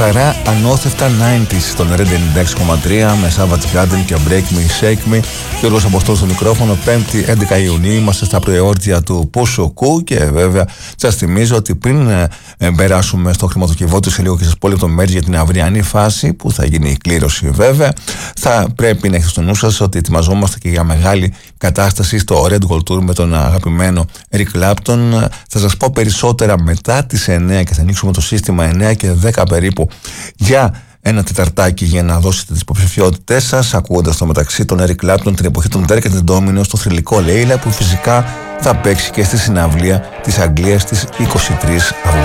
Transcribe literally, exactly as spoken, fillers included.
Χαρά ανώθευτα ενενήντα στον Red ενενήντα έξι κόμμα τρία με Savage Garden και Break Me, Shake Me. Γιώργος Αποστόλου στο μικρόφωνο. Πέμπτη έντεκα Ιουνίου είμαστε στα προεόρτια του Ποσοκού και βέβαια σας θυμίζω ότι πριν ε, περάσουμε στο χρηματοκιβώτιο σε λίγο και σας πω λεπτομέρειες για την αυριανή φάση που θα γίνει η κλήρωση, βέβαια θα πρέπει να έχετε στο νου σας ότι ετοιμαζόμαστε και για μεγάλη κατάσταση στο Red Gold Tour με τον αγαπημένο Eric Clapton. Θα σας πω περισσότερα μετά τις εννέα και θα ανοίξουμε το σύστημα εννέα και δέκα περίπου για ένα τεταρτάκι για να δώσετε τις υποψηφιότητές σας, ακούγοντας στο μεταξύ τον Eric Clapton την εποχή των Derek and Dominos στο θρυλικό Λέιλα, που φυσικά θα παίξει και στη συναυλία της Αγγλίας στις είκοσι τρεις Αυγούστου.